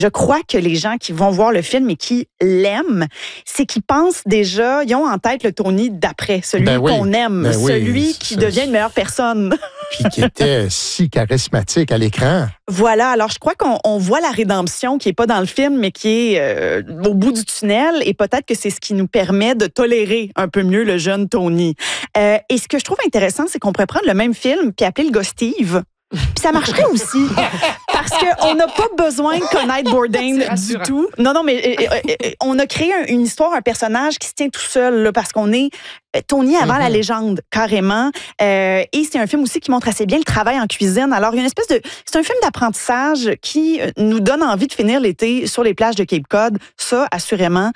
Je crois que les gens qui vont voir le film et qui l'aiment, c'est qu'ils pensent déjà, ils ont en tête le Tony d'après, celui qu'on aime, celui qui devient une meilleure personne. Puis qui était si charismatique à l'écran. Voilà, alors je crois qu'on voit la rédemption qui n'est pas dans le film, mais qui est au bout du tunnel, et peut-être que c'est ce qui nous permet de tolérer un peu mieux le jeune Tony. Et ce que je trouve intéressant, c'est qu'on pourrait prendre le même film puis appeler le gars Steve. Puis ça marcherait aussi. Parce qu'on n'a pas besoin de connaître Bourdain du tout. Non, mais on a créé une histoire, un personnage qui se tient tout seul, là, parce qu'on est Tony avant la légende, carrément. Et c'est un film aussi qui montre assez bien le travail en cuisine. Alors, il y a une espèce de... C'est un film d'apprentissage qui nous donne envie de finir l'été sur les plages de Cape Cod. Ça, assurément.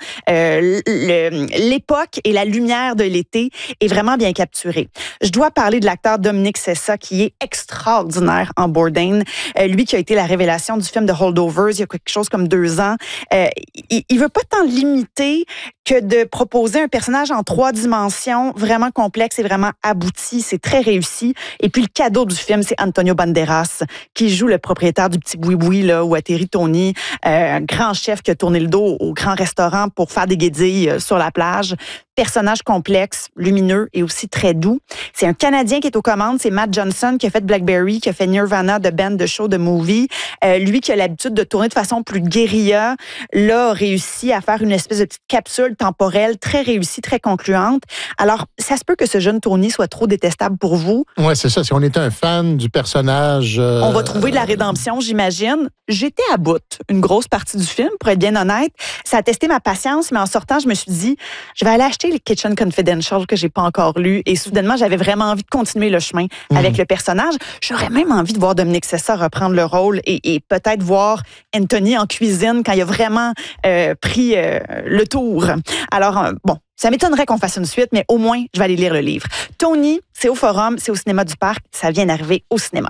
L'époque et la lumière de l'été est vraiment bien capturée. Je dois parler de l'acteur Dominic Sessa, qui est extraordinaire en Bourdain. Lui qui a été la révélation du film de Holdovers il y a quelque chose comme 2 ans. Il veut pas tant limiter que de proposer un personnage en 3 dimensions, vraiment complexe et vraiment abouti. C'est très réussi. Et puis, le cadeau du film, c'est Antonio Banderas, qui joue le propriétaire du petit boui-boui, là, où atterrit Tony, un grand chef qui a tourné le dos au grand restaurant pour faire des guédilles sur la plage. Personnage complexe, lumineux et aussi très doux. C'est un Canadien qui est aux commandes, c'est Matt Johnson qui a fait Blackberry, qui a fait Nirvana, The Band, The Show, The Movie. Lui qui a l'habitude de tourner de façon plus guérilla, là, a réussi à faire une espèce de petite capsule temporelle très réussie, très concluante. Alors, ça se peut que ce jeune Tony soit trop détestable pour vous. Oui, c'est ça. Si on est un fan du personnage... On va trouver de la rédemption, j'imagine. J'étais à bout une grosse partie du film, pour être bien honnête. Ça a testé ma patience, mais en sortant, je me suis dit, je vais aller acheter les Kitchen Confidential que j'ai pas encore lu, et soudainement j'avais vraiment envie de continuer le chemin avec le personnage. J'aurais même envie de voir Dominic Sessa reprendre le rôle et peut-être voir Anthony en cuisine quand il a vraiment pris le tour. Alors bon, ça m'étonnerait qu'on fasse une suite, mais au moins je vais aller lire le livre. Tony, c'est au Forum, c'est au Cinéma du Parc, ça vient d'arriver au cinéma.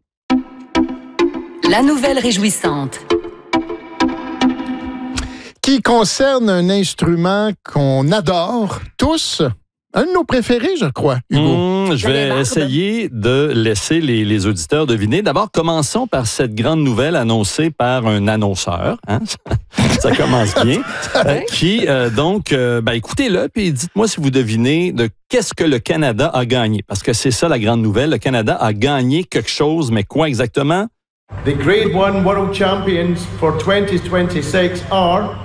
La nouvelle réjouissante. Qui concerne un instrument qu'on adore tous. Un de nos préférés, je crois, Hugo. Je vais essayer de laisser les auditeurs deviner. D'abord, commençons par cette grande nouvelle annoncée par un annonceur. Hein? Ça commence bien. Écoutez-le, puis dites-moi si vous devinez de qu'est-ce que le Canada a gagné. Parce que c'est ça la grande nouvelle. Le Canada a gagné quelque chose, mais quoi exactement? The Grade 1 World Champions for 2026 are...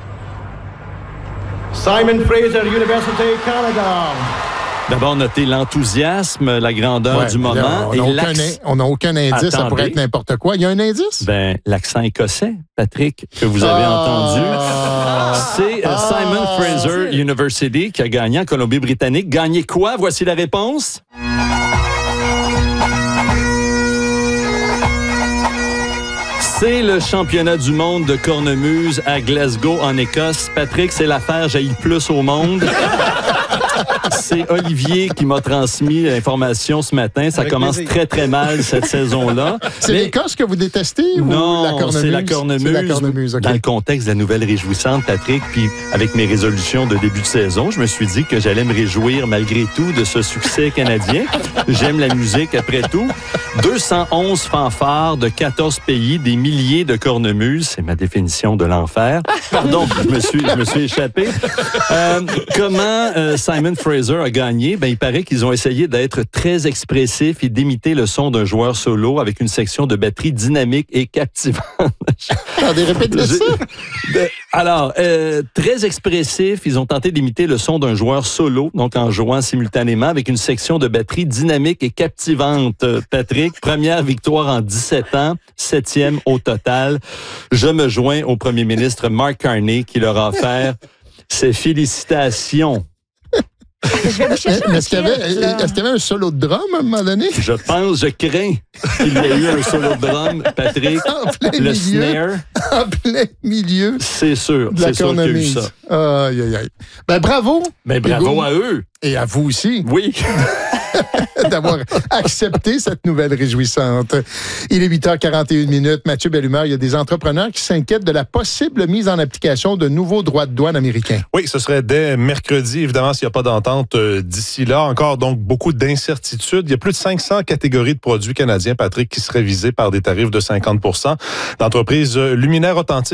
Simon Fraser, Université Canada. D'abord, notez l'enthousiasme, la grandeur du moment. On n'a aucun indice, attendez. Ça pourrait être n'importe quoi. Il y a un indice? L'accent écossais, Patrick, que vous avez entendu. C'est Simon Fraser University qui a gagné en Colombie-Britannique. Gagné quoi? Voici la réponse. C'est le championnat du monde de cornemuse à Glasgow, en Écosse. Patrick, c'est l'affaire jaillit plus au monde. C'est Olivier qui m'a transmis l'information ce matin. Ça commence très, très mal cette saison-là. C'est l'Écosse que vous détestez non, ou la cornemuse? C'est la cornemuse. C'est la cornemuse, okay. Dans le contexte de la nouvelle réjouissante, Patrick, puis avec mes résolutions de début de saison, je me suis dit que j'allais me réjouir malgré tout de ce succès canadien. J'aime la musique après tout. 211 fanfares de 14 pays, des milliers de cornemuses. C'est ma définition de l'enfer. Pardon, je me suis échappé. Comment Simon Fraser a gagné? Il paraît qu'ils ont essayé d'être très expressifs et d'imiter le son d'un joueur solo avec une section de batterie dynamique et captivante. Attendez, répète-le ça. Alors, très expressif, ils ont tenté d'imiter le son d'un joueur solo, donc en jouant simultanément avec une section de batterie dynamique et captivante. Patrick, première victoire en 17 ans, 7e au total. Je me joins au premier ministre Mark Carney qui leur a offert ses félicitations. Je vais vous chercher est-ce qu'il y avait un solo de drum à un moment donné? Je crains qu'il y ait eu un solo de drum, Patrick. Le snare. En plein milieu. C'est sûr. C'est sûr qu'il y a eu ça. Aïe, aïe, aïe. Bravo. Bravo à eux. Et à vous aussi. Oui. d'avoir accepté cette nouvelle réjouissante. Il est 8h41. Mathieu Bellumeur, il y a des entrepreneurs qui s'inquiètent de la possible mise en application de nouveaux droits de douane américains. Oui, ce serait dès mercredi, évidemment, s'il n'y a pas d'entente d'ici là. Encore donc beaucoup d'incertitudes. Il y a plus de 500 catégories de produits canadiens, Patrick, qui seraient visées par des tarifs de 50 %. L'entreprise Luminaire Authentique